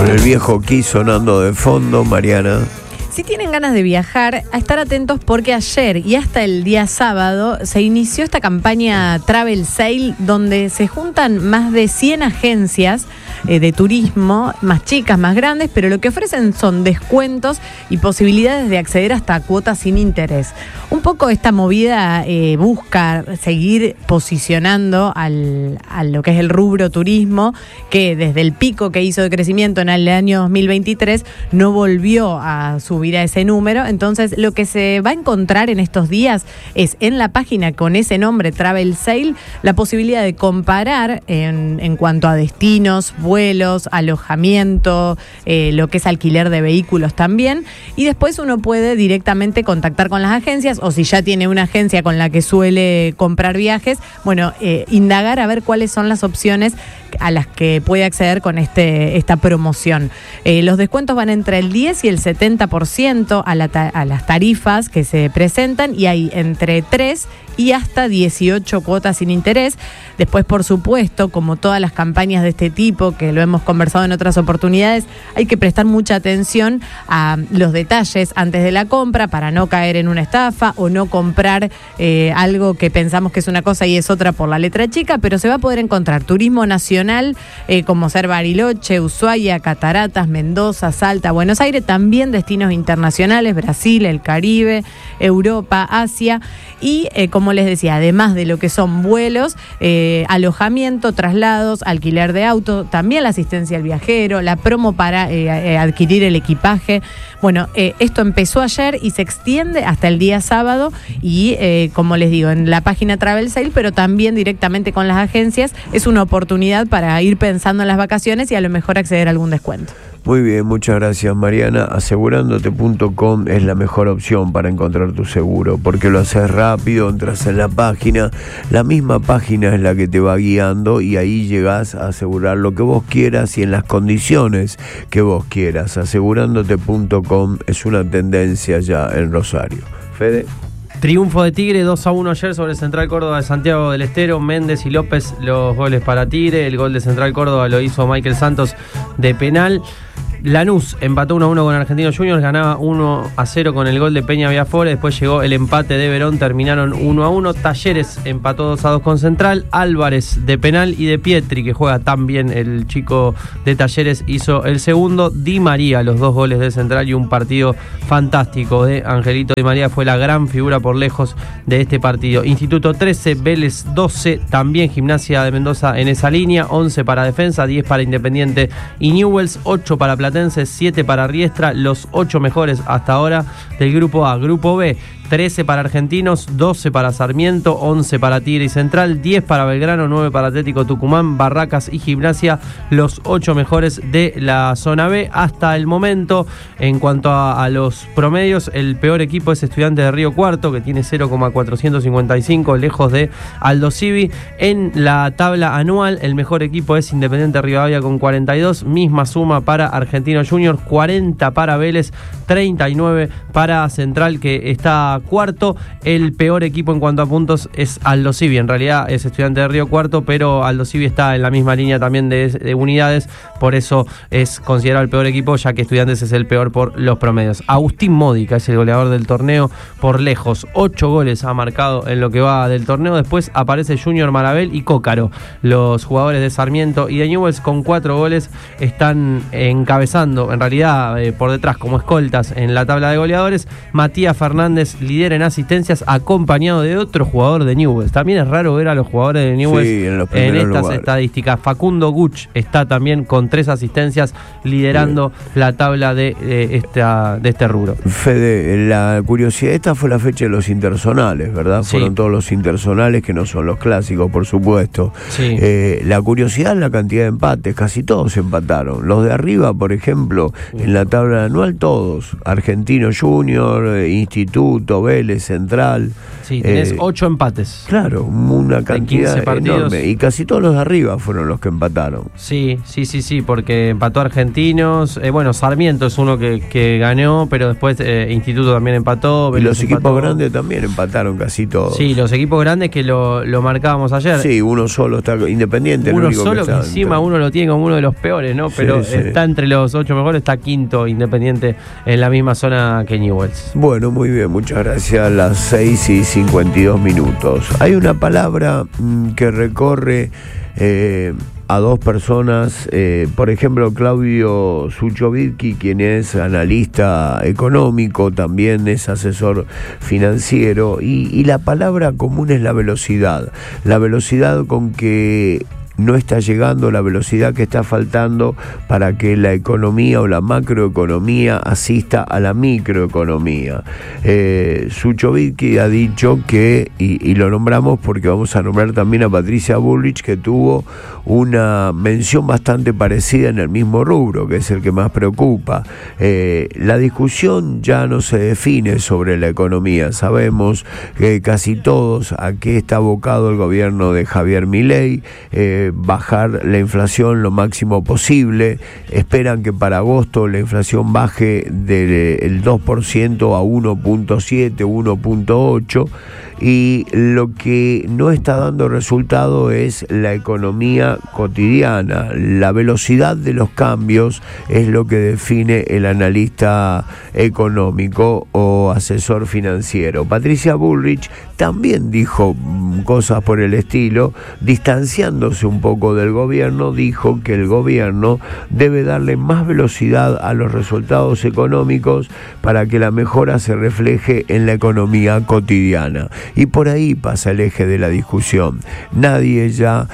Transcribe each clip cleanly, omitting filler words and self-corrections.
Con el viejo Kiss sonando de fondo, Mariana. Si tienen ganas de viajar, a estar atentos porque ayer y hasta el día sábado se inició esta campaña Travel Sale donde se juntan más de 100 agencias de turismo, más chicas, más grandes, pero lo que ofrecen son descuentos y posibilidades de acceder hasta cuotas sin interés. Un poco esta movida busca seguir posicionando a lo que es el rubro turismo, que desde el pico que hizo de crecimiento en el año 2023 no volvió a subir a ese número. Entonces lo que se va a encontrar en estos días es en la página con ese nombre Travel Sale la posibilidad de comparar en cuanto a destinos, vuelos, alojamiento, lo que es alquiler de vehículos también, y después uno puede directamente contactar con las agencias o si ya tiene una agencia con la que suele comprar viajes, bueno, indagar a ver cuáles son las opciones a las que puede acceder con esta promoción. Los descuentos van entre el 10 y el 70% a las tarifas que se presentan y hay entre 3 y hasta 18 cuotas sin interés. Después, por supuesto, como todas las campañas de este tipo, que lo hemos conversado en otras oportunidades, hay que prestar mucha atención a los detalles antes de la compra para no caer en una estafa o no comprar algo que pensamos que es una cosa y es otra por la letra chica, pero se va a poder encontrar turismo nacional como ser Bariloche, Ushuaia, Cataratas, Mendoza, Salta, Buenos Aires, también destinos internacionales, Brasil, el Caribe, Europa, Asia y como les decía, además de lo que son vuelos, alojamiento, traslados, alquiler de auto, también la asistencia al viajero, la promo para adquirir el equipaje. Bueno, esto empezó ayer y se extiende hasta el día sábado y como les digo, en la página Travel Sale, pero también directamente con las agencias, es una oportunidad para ir pensando en las vacaciones y a lo mejor acceder a algún descuento. Muy bien, muchas gracias, Mariana. Asegurándote.com es la mejor opción para encontrar tu seguro, porque lo haces rápido, entras en la página, la misma página es la que te va guiando y ahí llegás a asegurar lo que vos quieras y en las condiciones que vos quieras. Asegurándote.com es una tendencia ya en Rosario. Fede. Triunfo de Tigre 2-1 ayer sobre Central Córdoba de Santiago del Estero. Méndez y López los goles para Tigre. El gol de Central Córdoba lo hizo Michael Santos de penal. Lanús empató 1-1 con Argentinos Juniors, ganaba 1-0 con el gol de Peña Viafore, después llegó el empate de Verón, terminaron 1-1. Talleres empató 2-2 con Central, Álvarez de penal y de Pietri, que juega tan bien el chico de Talleres, hizo el segundo. Di María, los dos goles de Central y un partido fantástico de Angelito Di María, fue la gran figura por lejos de este partido. Instituto 13, Vélez 12, también Gimnasia de Mendoza en esa línea, 11 para Defensa, 10 para Independiente y Newell's, 8 para Platense, 7 para Riestra, los 8 mejores hasta ahora del grupo A. Grupo B, 13 para Argentinos, 12 para Sarmiento, 11 para Tigre y Central, 10 para Belgrano, 9 para Atlético Tucumán, Barracas y Gimnasia, los 8 mejores de la zona B. Hasta el momento, en cuanto a los promedios, el peor equipo es Estudiantes de Río Cuarto, que tiene 0,455, lejos de Aldo Civi. En la tabla anual, el mejor equipo es Independiente Rivadavia con 42, misma suma para Argentinos Juniors, 40 para Vélez, 39 para Central, que está cuarto. El peor equipo en cuanto a puntos es Aldo Civi, en realidad es Estudiante de Río Cuarto, pero Aldo Civi está en la misma línea también de unidades, por eso es considerado el peor equipo, ya que Estudiantes es el peor por los promedios. Agustín Módica es el goleador del torneo por lejos, 8 goles ha marcado en lo que va del torneo. Después aparece Junior Marabel y Cócaro, los jugadores de Sarmiento y de Newell's, con 4 goles están encabezando, en realidad por detrás como escoltas en la tabla de goleadores. Matías Fernández lidera en asistencias, acompañado de otro jugador de Newell's. También es raro ver a los jugadores de Newell's en estas lugares. Estadísticas. Facundo Guch está también con 3 asistencias liderando la tabla de este rubro. Fede, la curiosidad, esta fue la fecha de los interzonales, ¿verdad? Sí. Fueron todos los interzonales, que no son los clásicos, por supuesto. Sí. La curiosidad es la cantidad de empates, casi todos empataron. Los de arriba, por ejemplo, en la tabla anual, todos. Argentino Junior, Instituto, Vélez, Central. Sí, tenés 8 empates. Claro, una cantidad enorme. Y casi todos los de arriba fueron los que empataron. Sí, porque empató Argentinos. Bueno, Sarmiento es uno que ganó, pero después Instituto también empató. Vélez, y los equipos grandes también empataron casi todos. Sí, los equipos grandes que lo marcábamos ayer. Sí, uno solo está Independiente. Uno solo que encima uno lo tiene como uno de los peores, ¿no? Pero sí, está entre los los 8 mejores, está quinto Independiente en la misma zona que Newell's. Bueno, muy bien, muchas gracias. Las 6:52. Hay una palabra que recorre a dos personas, por ejemplo Claudio Suchovicki, quien es analista económico, también es asesor financiero, y la palabra común es la velocidad con que no está llegando, la velocidad que está faltando para que la economía o la macroeconomía asista a la microeconomía. Suchovicki ha dicho que, y lo nombramos porque vamos a nombrar también a Patricia Bullrich, que tuvo una mención bastante parecida en el mismo rubro, que es el que más preocupa. La discusión ya no se define sobre la economía. Sabemos que casi todos a qué está abocado el gobierno de Javier Milei, bajar la inflación lo máximo posible. Esperan que para agosto la inflación baje del 2% a 1.7, 1.8, y lo que no está dando resultado es la economía cotidiana. La velocidad de los cambios es lo que define el analista económico o asesor financiero. Patricia Bullrich también dijo cosas por el estilo, distanciándose un poco del gobierno. Dijo que el gobierno debe darle más velocidad a los resultados económicos para que la mejora se refleje en la economía cotidiana. Y por ahí pasa el eje de la discusión. Nadie ya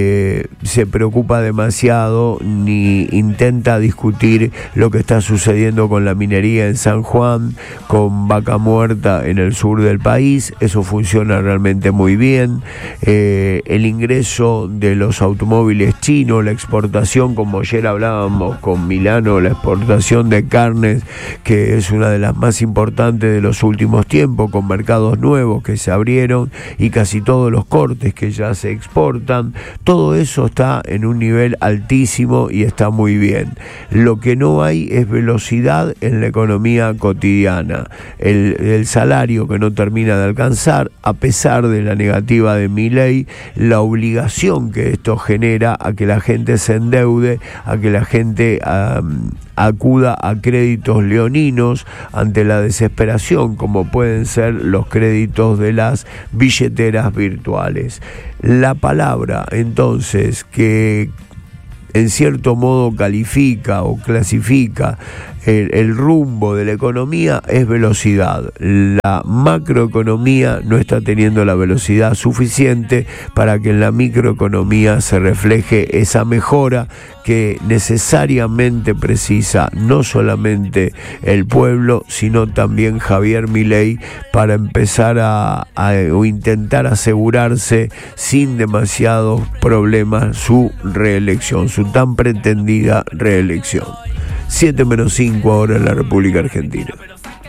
se preocupa demasiado ni intenta discutir lo que está sucediendo con la minería en San Juan, con Vaca Muerta en el sur del país. Eso funciona realmente muy bien. El ingreso de los automóviles chinos, la exportación, como ayer hablábamos con Milano, la exportación de carnes, que es una de las más importantes de los últimos tiempos, con mercados nuevos que se abrieron y casi todos los cortes que ya se exportan. Todo eso está en un nivel altísimo y está muy bien. Lo que no hay es velocidad en la economía cotidiana. El salario que no termina de alcanzar, a pesar de la negativa de Milei, la obligación que esto genera a que la gente se endeude, a que la gente acuda a créditos leoninos ante la desesperación, como pueden ser los créditos de las billeteras virtuales. La palabra, entonces, que en cierto modo califica o clasifica el rumbo de la economía es velocidad. La macroeconomía no está teniendo la velocidad suficiente para que en la microeconomía se refleje esa mejora que necesariamente precisa no solamente el pueblo, sino también Javier Milei, para empezar o intentar asegurarse sin demasiados problemas su reelección, su tan pretendida reelección. 7:05 ahora en la República Argentina.